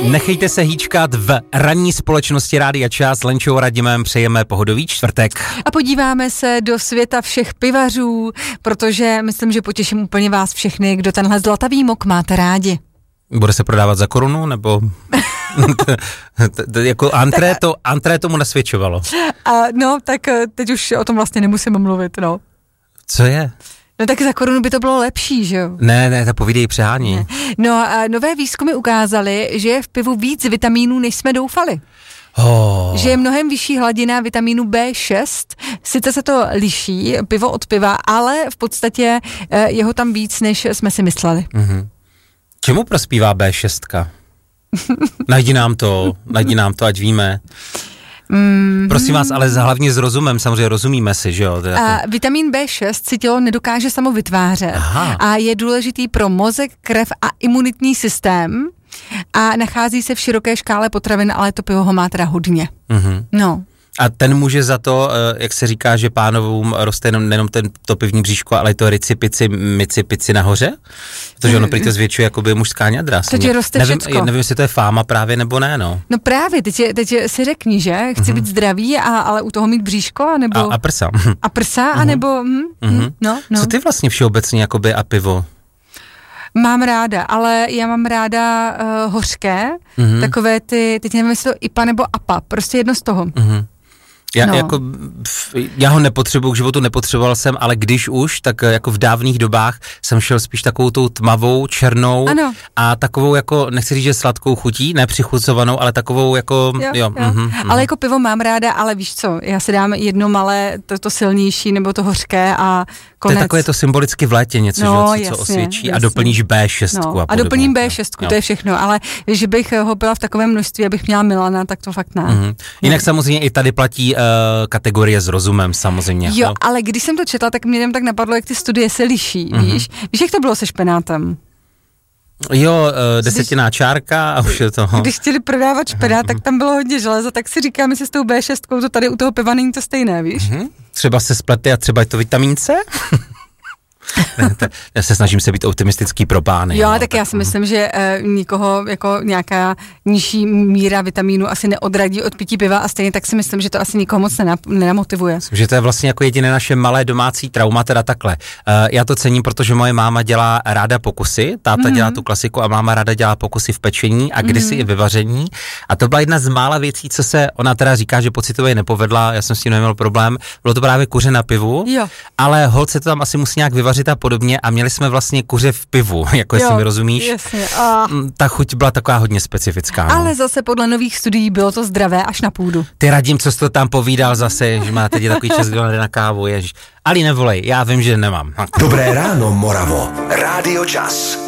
Nechejte se hýčkat v ranní společnosti Rádia Čas. S Lenčou Radimem přejeme pohodový čtvrtek. A podíváme se do světa všech pivařů, protože myslím, že potěším úplně vás všechny, kdo tenhle zlatavý mok máte rádi. Bude se prodávat za korunu, nebo... jako antré tomu nasvědčovalo. No, tak teď už o tom vlastně nemusím mluvit, no. Co je? No tak za korunu by to bylo lepší, že jo? Ne, to povídej přehání. Ne. No a nové výzkumy ukázaly, že je v pivu víc vitamínů, než jsme doufali. Že je mnohem vyšší hladina vitamínu B6, sice se to liší, pivo od piva, ale v podstatě je ho tam víc, než jsme si mysleli. Mm-hmm. Čemu prospívá B6? Najdi nám to, ať víme. Prosím vás, ale hlavně s rozumem, samozřejmě rozumíme si, že jo? Vitamin B6 si tělo nedokáže samo vytvářet. Aha. A je důležitý pro mozek, krev a imunitní systém a nachází se v široké škále potravin, ale to pivo ho má teda hodně. Mm-hmm. No. A ten může za to, jak se říká, že pánovům roste nejenom to pivní bříško, ale to ricipici, micipici nahoře? Protože ono prý to zvětšuje jakoby mužská ňadra. To ti roste všecko. Nevím, jestli to je fáma právě nebo ne, no. No právě, teď si řekni, že? Chci být zdravý, ale u toho mít bříško, anebo... A prsa. A prsa, anebo... No. Co ty vlastně všeobecně jakoby a pivo? Mám ráda, ale já mám ráda hořké, takové ty, teď nevím, jestli to IPA nebo APA, prostě jedno z toho. Já ho nepotřebuju, k životu nepotřeboval jsem, ale když už, tak jako v dávných dobách jsem šel spíš takovou tou tmavou, černou a takovou jako, nechci říct, že sladkou chutí, ne přichucovanou, ale takovou jako, jo. Ale jako pivo mám ráda, ale víš co, já si dám jedno malé, to silnější, nebo to hořké a konec. To je takové to symbolicky v létě něco, co osvědčí a doplníš B6 a doplním B6, to je všechno, ale že bych ho pila v takovém množství, abych měla Milana, tak to fakt ne. Jinak samozřejmě i tady platí kategorie s rozumem samozřejmě. Jo, ale když jsem to četla, tak mě tak napadlo, jak ty studie se liší, víš? Víš, jak to bylo se špenátem? Jo, desetinná čárka a už je to. Když chtěli prodávat špenát, tak tam bylo hodně železa, tak si říkám, jestli s tou B6, to tady u toho piva není to stejné, víš? Třeba se splete a třeba je to vitamin C? Já se snažím se být optimistický pro pány. Jo, tak já si myslím, že nikoho jako nějaká nižší míra vitamínu asi neodradí od pití piva a stejně tak si myslím, že to asi nikoho moc nenamotivuje. Myslím, že to je vlastně jako jediné naše malé domácí trauma, teda takhle. Já to cením, protože moje máma dělá ráda pokusy, táta dělá tu klasiku a máma ráda dělá pokusy v pečení a kdysi i ve vaření. A to byla jedna z mála věcí, co se, ona teda říká, že pocitově nepovedla, já jsem s tím neměl problém, bylo to právě kuře na pivu, ale holt se to tam asi musí nějak vyvařit a podobně a měli jsme vlastně kuře v pivu, jako jestli mi rozumíš. Jasně. Ta chuť byla taková hodně specifická. No. Ale zase podle nových studií bylo to zdravé až na půdu. Ty Radim, co jsi to tam povídal zase, že máte teď takový čas, kdo jde na kávu, ježiš. Ali nevolej, já vím, že nemám. Dobré ráno, Moravo. Rádio Čas.